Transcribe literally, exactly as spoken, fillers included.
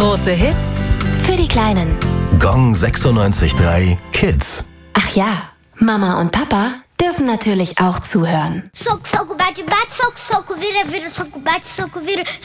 Große Hits für die Kleinen. Gong sechsundneunzig Komma drei Kids. Ach ja, Mama und Papa dürfen natürlich auch zuhören. Soco, soco, bate, bate, soco, soco, vira, vira, soco, bate, soco, vira.